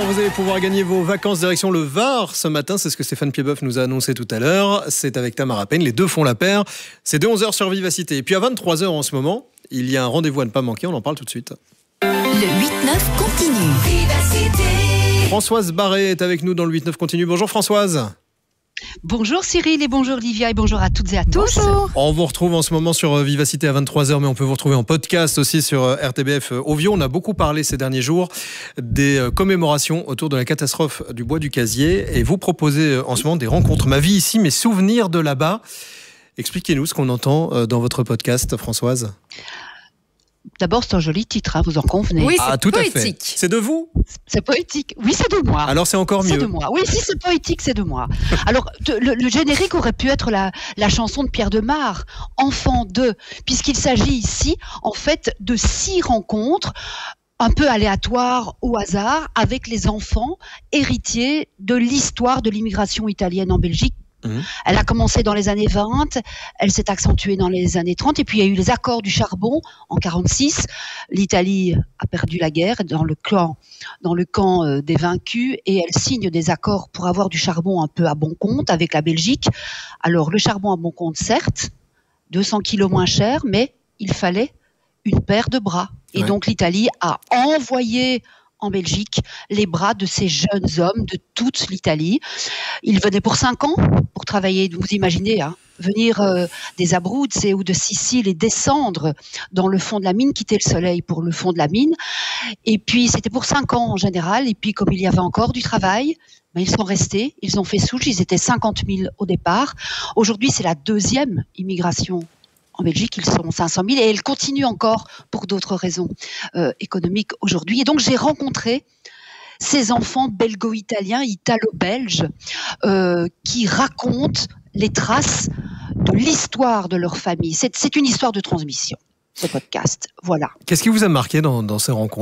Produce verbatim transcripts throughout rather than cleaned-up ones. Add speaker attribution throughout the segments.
Speaker 1: vous allez pouvoir gagner vos vacances direction le Var ce matin. C'est ce que Stéphane Piedboeuf nous a annoncé tout à l'heure. C'est avec Tamara Payne. Les deux font la paire. C'est dès onze heures sur Vivacité. Et puis à vingt-trois heures en ce moment, il y a un rendez-vous à ne pas manquer. On en parle tout de suite.
Speaker 2: Le huit neuf continue. Vivacité.
Speaker 1: Françoise Barré est avec nous dans le huit neuf continue. Bonjour Françoise.
Speaker 3: Bonjour Cyril et bonjour Livia et bonjour à toutes et à tous.
Speaker 2: Bonjour.
Speaker 1: On vous retrouve en ce moment sur Vivacité à vingt-trois heures, mais on peut vous retrouver en podcast aussi sur R T B F Ovio. On a beaucoup parlé ces derniers jours des commémorations autour de la catastrophe du bois du Casier et vous proposez en ce moment des rencontres. Ma vie ici, mes souvenirs de là-bas. Expliquez-nous ce qu'on entend dans votre podcast, Françoise.
Speaker 3: D'abord, c'est un joli titre, hein, vous en convenez.
Speaker 2: Oui, c'est
Speaker 1: ah, tout
Speaker 2: poétique.
Speaker 1: À fait. C'est de vous ?
Speaker 3: C'est poétique. Oui, c'est de moi.
Speaker 1: Alors, c'est encore mieux.
Speaker 3: C'est de moi. Oui, si c'est poétique, c'est de moi. Alors, le, le générique aurait pu être la, la chanson de Pierre Demar, Enfant de, puisqu'il s'agit ici, en fait, de six rencontres un peu aléatoires au hasard avec les enfants héritiers de l'histoire de l'immigration italienne en Belgique. Mmh. Elle a commencé dans les années vingt, elle s'est accentuée dans les années trente, et puis il y a eu les accords du charbon en quarante-six. L'Italie a perdu la guerre dans le camp, dans le camp des vaincus, et elle signe des accords pour avoir du charbon un peu à bon compte avec la Belgique. Alors le charbon à bon compte, certes, deux cents kilos moins cher, mais il fallait une paire de bras. Et ouais. Donc l'Italie a envoyé en Belgique les bras de ces jeunes hommes de toute l'Italie. Ils venaient pour cinq ans pour travailler. Vous imaginez, hein, venir euh, des Abruzes ou de Sicile et descendre dans le fond de la mine, quitter le soleil pour le fond de la mine. Et puis c'était pour cinq ans en général. Et puis comme il y avait encore du travail, ben, ils sont restés, ils ont fait souche. Ils étaient cinquante mille au départ. Aujourd'hui, c'est la deuxième immigration. En Belgique, ils sont cinq cent mille et elle continue encore pour d'autres raisons euh, économiques aujourd'hui. Et donc, j'ai rencontré ces enfants belgo-italiens, italo-belges, euh, qui racontent les traces de l'histoire de leur famille. C'est, c'est une histoire de transmission, ce podcast. Voilà.
Speaker 1: Qu'est-ce qui vous a marqué dans, dans ces rencontres ?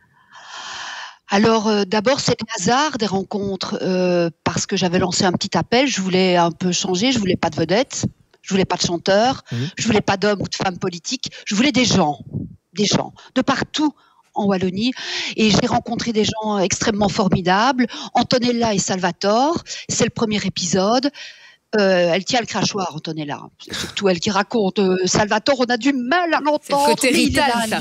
Speaker 3: Alors euh, d'abord c'est le hasard des rencontres euh, parce que j'avais lancé un petit appel, je voulais un peu changer, je voulais pas de vedette. Je voulais pas de chanteurs, mmh. je voulais pas d'hommes ou de femmes politiques, je voulais des gens, des gens, de partout en Wallonie. Et j'ai rencontré des gens extrêmement formidables, Antonella et Salvatore, c'est le premier épisode. Euh, elle tient le crachoir, Antonella, c'est surtout elle qui raconte. Euh, Salvatore, on a du mal à l'entendre.
Speaker 2: C'est le côté rital, ça.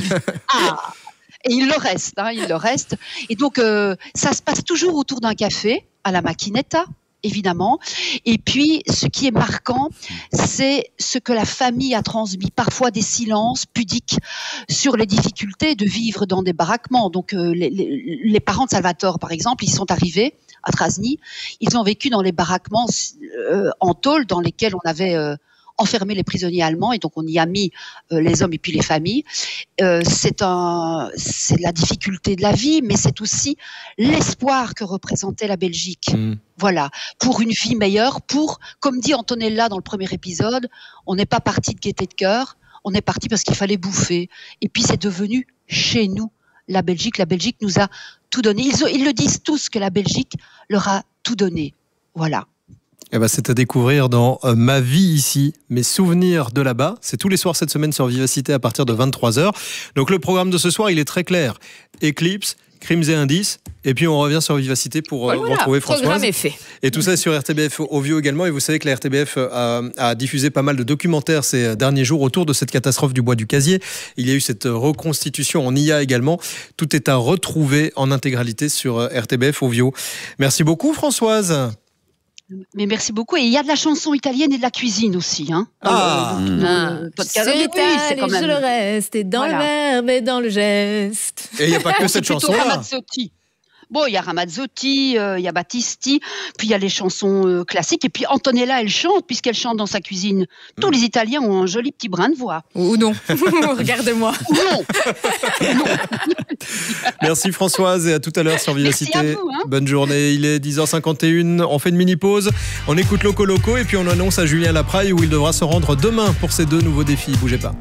Speaker 3: Ah, et il le reste, hein, il le reste. Et donc, euh, ça se passe toujours autour d'un café, à la Macchinetta, évidemment. Et puis, ce qui est marquant, c'est ce que la famille a transmis, parfois des silences pudiques sur les difficultés de vivre dans des baraquements. Donc, euh, les, les, les parents de Salvatore, par exemple, ils sont arrivés à Trasny, ils ont vécu dans les baraquements euh, en tôle dans lesquels on avait euh, enfermé les prisonniers allemands, et donc on y a mis euh, les hommes et puis les familles. Euh, c'est, un, c'est la difficulté de la vie, mais c'est aussi l'espoir que représentait la Belgique. Mmh. Voilà, pour une vie meilleure, pour, comme dit Antonella dans le premier épisode, on n'est pas parti de gaieté de cœur, on est parti parce qu'il fallait bouffer. Et puis c'est devenu chez nous, la Belgique. La Belgique nous a tout donné. Ils, ils le disent tous que la Belgique leur a tout donné. Voilà.
Speaker 1: Eh ben, c'est à découvrir dans euh, Ma vie ici, mes souvenirs de là-bas. C'est tous les soirs cette semaine sur Vivacité à partir de vingt-trois heures. Donc le programme de ce soir, il est très clair. Éclipse, Crimes et indices. Et puis on revient sur Vivacité pour euh,
Speaker 2: voilà,
Speaker 1: retrouver Françoise.
Speaker 2: Le programme est fait.
Speaker 1: Et tout ça sur R T B F Ovio également. Et vous savez que la R T B F a, a diffusé pas mal de documentaires ces derniers jours autour de cette catastrophe du bois du Casier. Il y a eu cette reconstitution en I A également. Tout est à retrouver en intégralité sur R T B F Ovio. Merci beaucoup Françoise.
Speaker 3: Mais merci beaucoup. Et il y a de la chanson italienne et de la cuisine aussi. Hein.
Speaker 1: Ah,
Speaker 3: euh, euh,
Speaker 2: ah. Sur oui, c'est quand même... je le reste, et dans voilà. le verbe et dans le geste.
Speaker 1: Et il n'y a pas que cette chanson-là.
Speaker 3: Ramazzotti. Bon, il y a Ramazzotti, euh, il y a Battisti, puis il y a les chansons euh, classiques. Et puis Antonella, elle chante, puisqu'elle chante dans sa cuisine. Tous mmh. les Italiens ont un joli petit brin de voix.
Speaker 2: Ou non. Regarde-moi.
Speaker 3: Ou non. non.
Speaker 1: Merci Françoise, et à tout à l'heure sur Vivacité.
Speaker 3: Merci à vous, hein.
Speaker 1: Bonne journée, il est dix heures cinquante et une, on fait une mini-pause, on écoute Loco Loco, et puis on annonce à Julien Lapraille où il devra se rendre demain pour ses deux nouveaux défis. Bougez pas.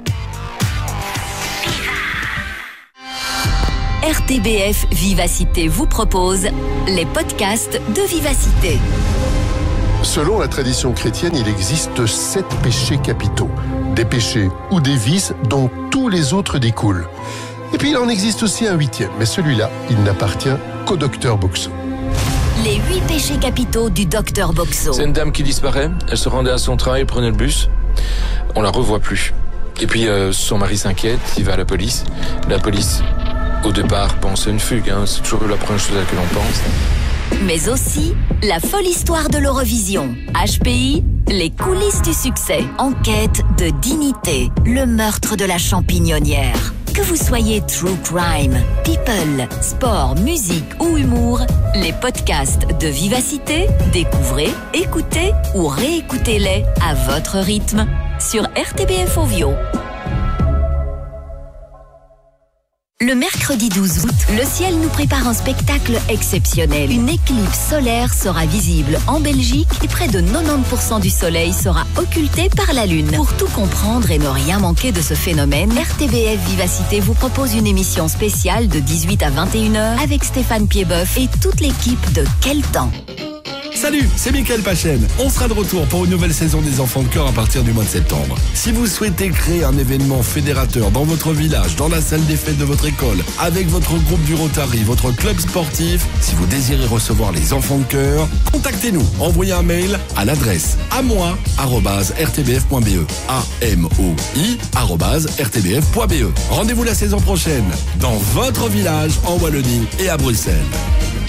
Speaker 2: R T B F Vivacité vous propose les podcasts de Vivacité.
Speaker 4: Selon la tradition chrétienne, il existe sept péchés capitaux. Des péchés ou des vices dont tous les autres découlent. Et puis il en existe aussi un huitième, mais celui-là, il n'appartient qu'au docteur Boxo.
Speaker 2: Les huit péchés capitaux du docteur Boxo.
Speaker 5: C'est une dame qui disparaît, elle se rendait à son travail, prenait le bus, on la revoit plus. Et puis euh, son mari s'inquiète, il va à la police. La police, au départ, pense à une fugue, hein, c'est toujours la première chose à laquelle on pense.
Speaker 2: Mais aussi la folle histoire de l'Eurovision. H P I, les coulisses du succès. Enquête de dignité, le meurtre de la champignonnière. Que vous soyez true crime, people, sport, musique ou humour, les podcasts de Vivacité, découvrez, écoutez ou réécoutez-les à votre rythme sur R T B F Ovio. Le mercredi douze août, le ciel nous prépare un spectacle exceptionnel. Une éclipse solaire sera visible en Belgique et près de quatre-vingt-dix pour cent du soleil sera occulté par la lune. Pour tout comprendre et ne rien manquer de ce phénomène, R T B F Vivacité vous propose une émission spéciale de dix-huit à vingt et une heures avec Stéphane Piedboeuf et toute l'équipe de Quel Temps.
Speaker 6: Salut, c'est Mickaël Pachen. On sera de retour pour une nouvelle saison des Enfants de Cœur à partir du mois de septembre. Si vous souhaitez créer un événement fédérateur dans votre village, dans la salle des fêtes de votre école, avec votre groupe du Rotary, votre club sportif, si vous désirez recevoir les Enfants de Cœur, contactez-nous. Envoyez un mail à l'adresse amoi arobase r t b f point b e. A M O I arobase r t b f point b e. Rendez-vous la saison prochaine dans votre village en Wallonie et à Bruxelles.